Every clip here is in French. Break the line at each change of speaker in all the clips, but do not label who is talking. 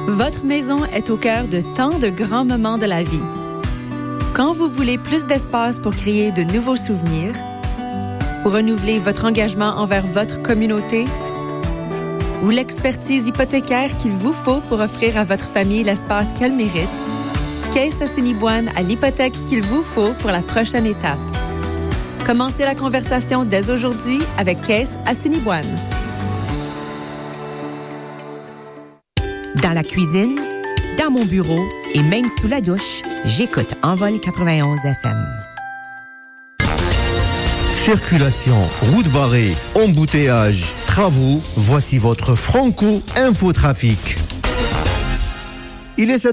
Votre maison est au cœur de tant de grands moments de la vie. Quand vous voulez plus d'espace pour créer de nouveaux souvenirs, pour renouveler votre engagement envers votre communauté, ou l'expertise hypothécaire qu'il vous faut pour offrir à votre famille l'espace qu'elle mérite, Caisse Assiniboine a l'hypothèque qu'il vous faut pour la prochaine étape. Commencez la conversation dès aujourd'hui avec Caisse Assiniboine.
Dans la cuisine, dans mon bureau et même sous la douche, j'écoute Envol 91 FM.
Circulation, route barrée, embouteillage, travaux, voici votre Franco Infotrafic. Il est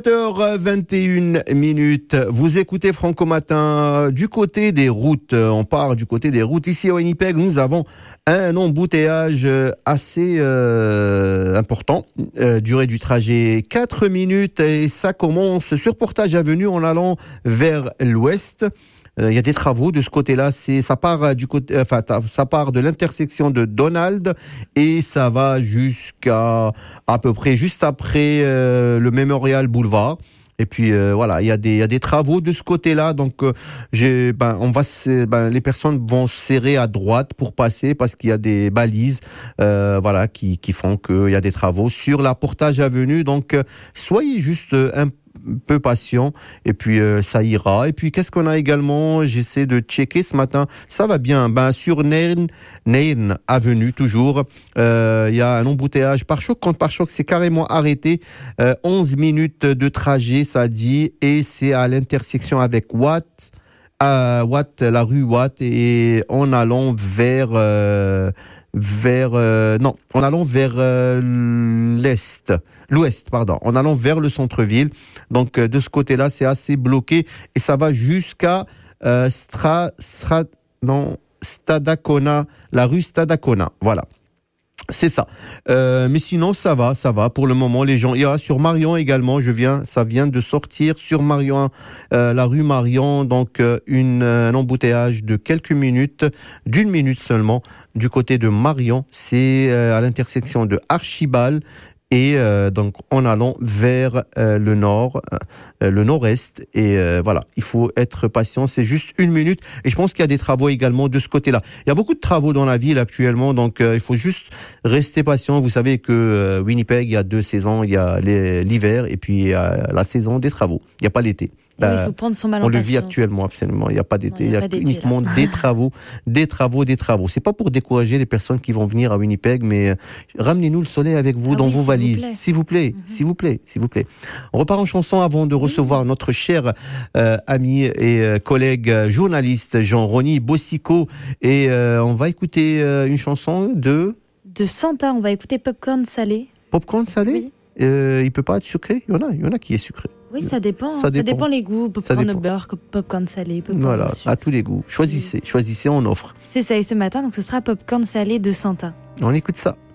7h21. Vous écoutez Franco Matin du côté des routes. On part du côté des routes. Ici au Winnipeg, nous avons un embouteillage assez important. Durée du trajet 4 minutes et ça commence sur Portage Avenue en allant vers l'ouest. Il y a des travaux de ce côté-là. Ça part de l'intersection de Donald et ça va jusqu'à peu près juste après le Memorial Boulevard. Et puis voilà, il y a des travaux de ce côté-là. Donc les personnes vont serrer à droite pour passer parce qu'il y a des balises, qui font qu'il y a des travaux sur la Portage Avenue. Donc soyez juste un peu patient et puis ça ira. Et puis qu'est-ce qu'on a également? J'essaie de checker ce matin, ça va bien. Sur Nairn Avenue toujours, il y a un embouteillage pare-choc contre pare-choc, c'est carrément arrêté. 11 minutes de trajet, ça dit, et c'est à l'intersection avec Watt, la rue Watt, et en allant vers l'ouest, en allant vers le centre-ville. Donc de ce côté-là, c'est assez bloqué et ça va jusqu'à Stadacona, la rue Stadacona. Voilà. C'est ça. Mais sinon, ça va. Pour le moment, les gens. Il y a sur Marion également. Ça vient de sortir sur Marion, la rue Marion. Donc, un embouteillage de quelques minutes, d'une minute seulement, du côté de Marion. C'est à l'intersection de Archibald. Et donc en allant vers le nord-est, et voilà, il faut être patient, c'est juste une minute, et je pense qu'il y a des travaux également de ce côté-là. Il y a beaucoup de travaux dans la ville actuellement, donc il faut juste rester patient. Vous savez que Winnipeg, il y a 2 saisons, il y a l'hiver et puis il y a la saison des travaux, il n'y a pas l'été.
Oui, il faut prendre son mal en patience.
On le vit actuellement, absolument. Il n'y a pas d'été, il y a uniquement des travaux. C'est pas pour décourager les personnes qui vont venir à Winnipeg, mais ramenez-nous le soleil avec vous dans vos valises. S'il vous plaît. On repart en chanson avant de recevoir notre cher ami et collègue journaliste Jean-Rony Bossico. Et on va écouter une chanson de
Santa. On va écouter Popcorn salé.
Popcorn salé?
Oui.
Il peut pas être sucré? Il y en a qui est sucré.
Oui, ça dépend. Ça dépend les goûts. Popcorn au beurre, popcorn salé, popcorn au sucre.
À tous les goûts. Choisissez, on offre.
C'est ça, et ce matin, donc ce sera popcorn salé de Santa.
On écoute ça.